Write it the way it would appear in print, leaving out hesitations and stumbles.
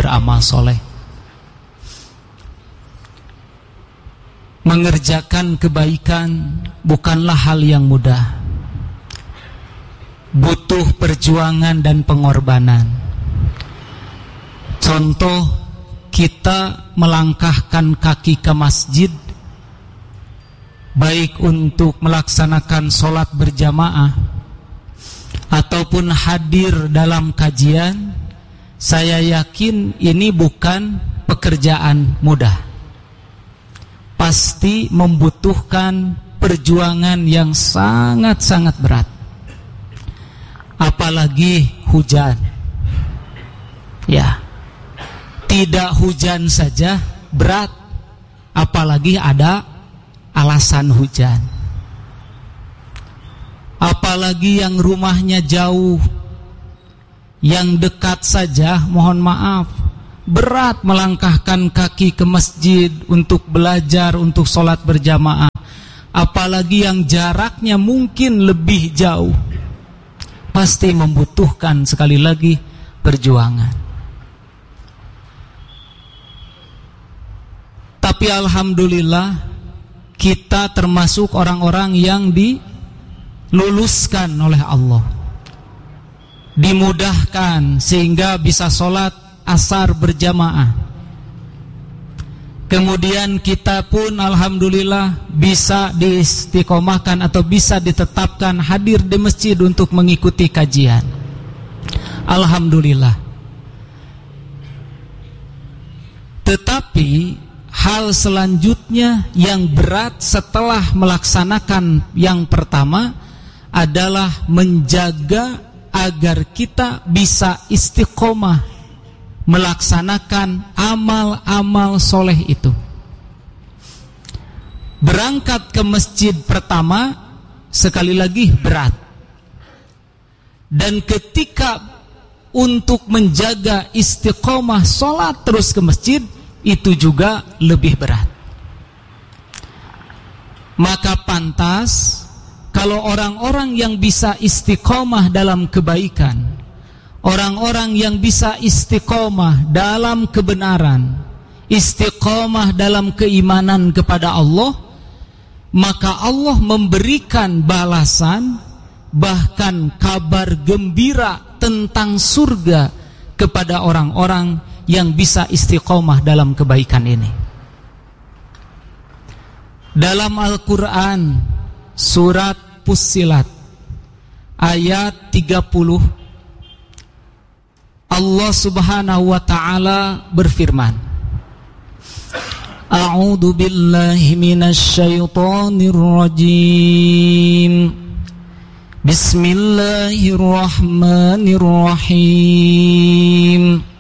beramal soleh. Mengerjakan kebaikan bukanlah hal yang mudah. Butuh perjuangan dan pengorbanan. Contoh, kita melangkahkan kaki ke masjid, baik untuk melaksanakan sholat berjamaah ataupun hadir dalam kajian, saya yakin ini bukan pekerjaan mudah. Pasti membutuhkan perjuangan yang sangat-sangat berat. Apalagi hujan. Ya, tidak hujan saja berat, apalagi ada alasan hujan. Apalagi yang rumahnya jauh, yang dekat saja, mohon maaf, berat melangkahkan kaki ke masjid untuk belajar, untuk sholat berjamaah. Apalagi yang jaraknya mungkin lebih jauh, pasti membutuhkan sekali lagi perjuangan. Tapi alhamdulillah, kita termasuk orang-orang yang diluluskan oleh Allah, dimudahkan sehingga bisa sholat asar berjamaah. Kemudian kita pun alhamdulillah bisa diistiqomahkan atau bisa ditetapkan hadir di masjid untuk mengikuti kajian. Alhamdulillah. Tetapi hal selanjutnya yang berat setelah melaksanakan yang pertama adalah menjaga agar kita bisa istiqomah melaksanakan amal-amal soleh itu. Berangkat ke masjid pertama sekali lagi berat. Dan ketika untuk menjaga istiqomah sholat terus ke masjid, itu juga lebih berat. Maka pantas kalau orang-orang yang bisa istiqomah dalam kebaikan, orang-orang yang bisa istiqomah dalam kebenaran, istiqomah dalam keimanan kepada Allah, maka Allah memberikan balasan, bahkan kabar gembira tentang surga kepada orang-orang yang bisa istiqomah dalam kebaikan ini. Dalam Al-Quran surat Fussilat ayat 30, Allah subhanahu wa ta'ala berfirman, A'udzu billahi minasy syaithanir rajim. Bismillahirrahmanirrahim.